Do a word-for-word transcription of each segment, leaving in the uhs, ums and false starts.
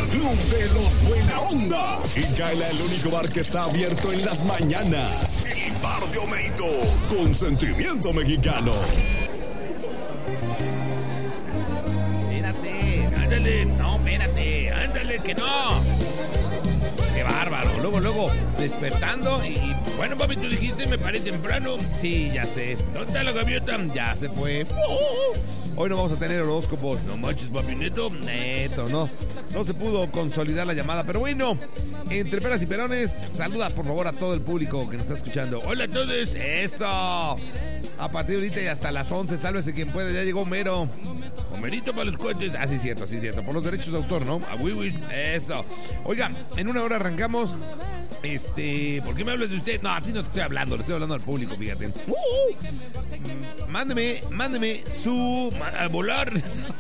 Club de los Buena Onda. Y Kaila, el único bar que está abierto en las mañanas. El bar de Homerito, con sentimiento mexicano. Espérate, ándale, no, espérate, ándale, que no. Qué bárbaro, luego, luego, despertando y, y bueno, papi, tú dijiste, me paré temprano. Sí, ya sé. ¿Dónde está la gaviota? Ya se fue. Uh, hoy no vamos a tener horóscopos. No manches, papi, neto. Neto, no. No se pudo consolidar la llamada, pero bueno, entre peras y perones, saluda por favor a todo el público que nos está escuchando. Hola a todos, eso. A partir de ahorita y hasta las once, sálvese quien puede, ya llegó Homero. Homerito para los cohetes. Ah, sí, cierto, sí, cierto. Por los derechos de autor, ¿no? A Wiwi, eso. Oiga, en una hora arrancamos. Este, ¿por qué me hablas de usted? No, a ti no te estoy hablando, le estoy hablando al público, fíjate. Uh, mándeme, mándeme su... A volar.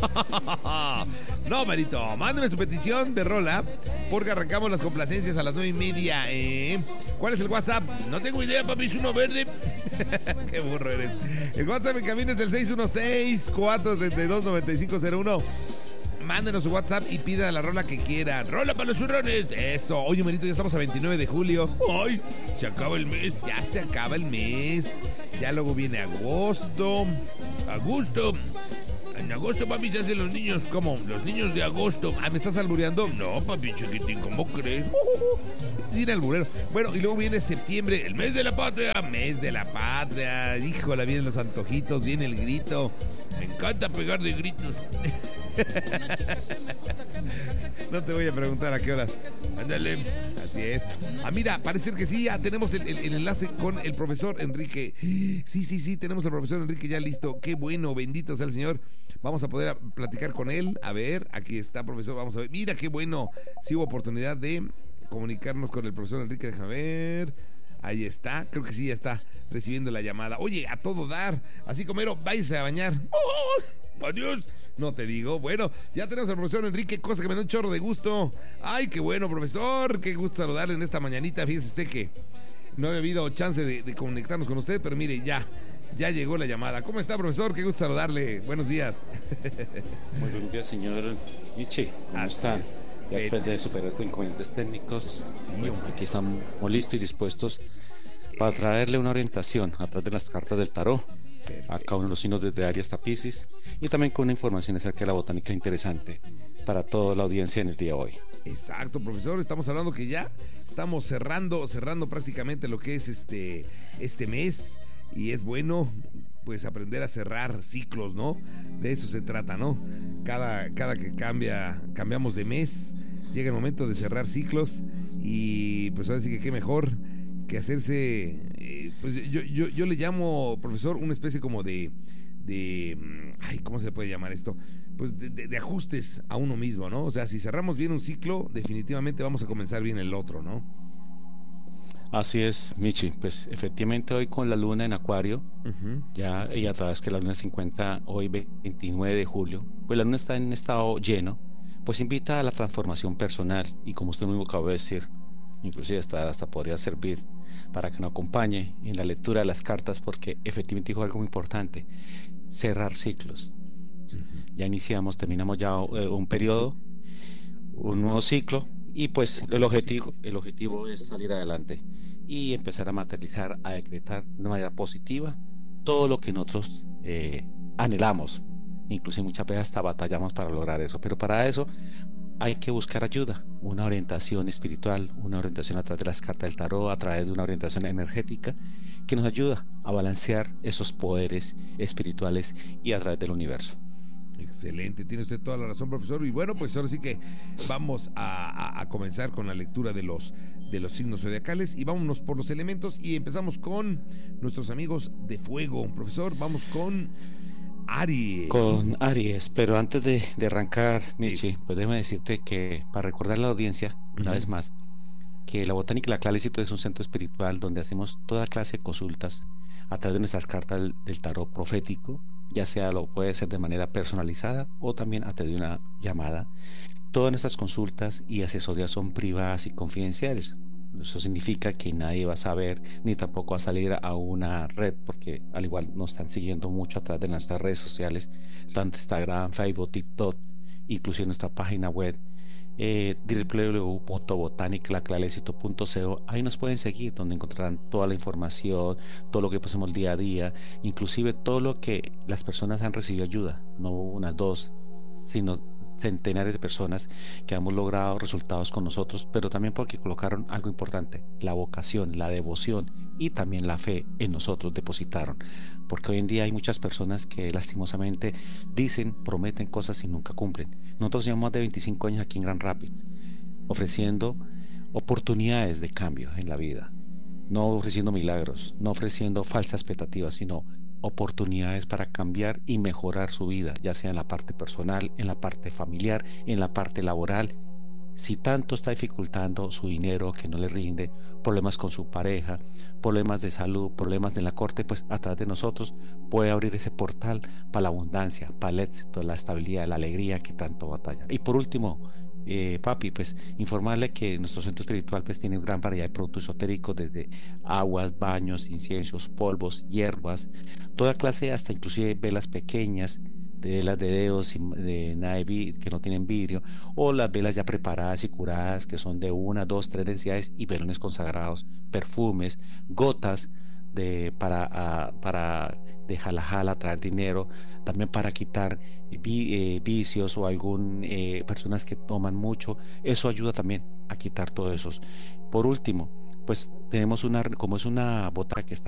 No, Marito, mándeme su petición de rola, porque arrancamos las complacencias a las nueve y media. Eh. ¿Cuál es el WhatsApp? No tengo idea, papi, es uno verde. Qué burro eres. El WhatsApp en cabina es el seis uno seis, cuatro tres dos, nueve cinco cero uno. Mándenos su WhatsApp y pida la rola que quiera. ¡Rola para los zurrones! Eso. Oye, Marito, ya estamos a veintinueve de julio. ¡Ay! Se acaba el mes. Ya se acaba el mes. Ya luego viene agosto. Agosto. En agosto, papi, se hacen los niños. ¿Cómo? Los niños de agosto. Ah, ¿me estás albureando? No, papi, chiquitín, ¿cómo crees? Sí, era alburero. Bueno, y luego viene septiembre, el mes de la patria. Mes de la patria. Híjole, vienen los antojitos, viene el grito. Me encanta pegar de gritos. No te voy a preguntar a qué horas. Ándale. Así es. Ah, mira, parece que sí, ya tenemos el, el, el enlace con el profesor Enrique. Sí, sí, sí, tenemos al profesor Enrique ya listo. Qué bueno, bendito sea el Señor. Vamos a poder platicar con él. A ver, aquí está, profesor. Vamos a ver. Mira, qué bueno. Sí hubo oportunidad de comunicarnos con el profesor Enrique. Déjame ver. Ahí está. Creo que sí, ya está recibiendo la llamada. Oye, a todo dar. Así como Homero, váyase a bañar. ¡Oh! ¡Adiós! No te digo. Bueno, ya tenemos al profesor Enrique, cosa que me da un chorro de gusto. Ay, qué bueno, profesor. Qué gusto saludarle en esta mañanita. Fíjese usted que no había habido chance de, de conectarnos con usted, pero mire, ya, ya llegó la llamada. ¿Cómo está, profesor? Qué gusto saludarle. Buenos días. Muy buenos días, señor Michi. ¿Cómo Así está? es. Ya después de superar estos inconvenientes técnicos, Sí, bueno, hombre. aquí estamos listos y dispuestos para traerle una orientación a través de las cartas del tarot a cada uno de los signos desde Aries hasta Piscis, y también con una información acerca de la botánica interesante para toda la audiencia en el día de hoy. Exacto, profesor. Estamos hablando que ya estamos cerrando, cerrando prácticamente lo que es este, este mes, y es bueno pues aprender a cerrar ciclos, ¿no? De eso se trata, ¿no? Cada, cada que cambia, cambiamos de mes, llega el momento de cerrar ciclos, y pues ahora sí que qué mejor que hacerse, eh, pues yo, yo, yo le llamo, profesor, una especie como de, de, ay, ¿cómo se le puede llamar esto? Pues de, de, de ajustes a uno mismo, ¿no? O sea, si cerramos bien un ciclo, definitivamente vamos a comenzar bien el otro, ¿no? Así es, Michi. Pues efectivamente hoy con la luna en Acuario, Uh-huh. ya y a través que la luna se encuentra hoy veintinueve de julio, pues la luna está en estado lleno, pues invita a la transformación personal, y como usted mismo acabó de decir, inclusive hasta, hasta podría servir para que nos acompañe en la lectura de las cartas, porque efectivamente dijo algo muy importante: cerrar ciclos. Uh-huh. Ya iniciamos, terminamos ya eh, un periodo, un nuevo ciclo, y pues el objetivo, el objetivo es salir adelante y empezar a materializar, a decretar de una manera positiva todo lo que nosotros eh, anhelamos. Inclusive muchas veces hasta batallamos para lograr eso, pero para eso hay que buscar ayuda, una orientación espiritual, una orientación a través de las cartas del tarot, a través de una orientación energética que nos ayuda a balancear esos poderes espirituales y a través del universo. Excelente, tiene usted toda la razón, profesor. Y bueno, pues ahora sí que vamos a, a, a comenzar con la lectura de los, de los signos zodiacales, y vámonos por los elementos, y empezamos con nuestros amigos de fuego. Profesor, vamos con Aries. Con Aries, pero antes de, de arrancar, Michi, sí, pues déjame decirte que, para recordar a la audiencia, una uh-huh. vez más, que la Botánica y la Clalecito es un centro espiritual donde hacemos toda clase de consultas a través de nuestras cartas del, del tarot profético, ya sea lo puede ser de manera personalizada o también a través de una llamada. Todas nuestras consultas y asesorías son privadas y confidenciales. Eso significa que nadie va a saber, ni tampoco va a salir a una red, porque al igual nos están siguiendo mucho a través de nuestras redes sociales, tanto Instagram, Facebook, TikTok, inclusive nuestra página web, eh, w w w punto botánica la clave del éxito punto co. Ahí nos pueden seguir, donde encontrarán toda la información, todo lo que pasamos día a día, inclusive todo lo que las personas han recibido ayuda, no unas dos, sino centenares de personas que hemos logrado resultados con nosotros, pero también porque colocaron algo importante: la vocación, la devoción y también la fe en nosotros depositaron, porque hoy en día hay muchas personas que lastimosamente dicen, prometen cosas y nunca cumplen. Nosotros llevamos más de veinticinco años aquí en Grand Rapids ofreciendo oportunidades de cambio en la vida, no ofreciendo milagros, no ofreciendo falsas expectativas, sino oportunidades para cambiar y mejorar su vida, ya sea en la parte personal, en la parte familiar, en la parte laboral. Si tanto está dificultando su dinero que no le rinde, problemas con su pareja, problemas de salud, problemas en la corte, pues a través de nosotros puede abrir ese portal para la abundancia, para el éxito, la estabilidad, la alegría que tanto batalla. Y por último, Eh, papi, pues informarle que nuestro centro espiritual pues tiene gran variedad de productos esotéricos, desde aguas, baños, inciensos, polvos, hierbas, toda clase, hasta inclusive velas pequeñas, de velas de dedos de nada de vi- que no tienen vidrio, o las velas ya preparadas y curadas que son de una, dos, tres densidades, y velones consagrados, perfumes, gotas de, para, ah, para de jala jala, traer dinero, también para quitar vi- eh, vicios o algún eh, personas que toman mucho. Eso ayuda también a quitar todos esos. Por último, pues tenemos una, como es una bota que está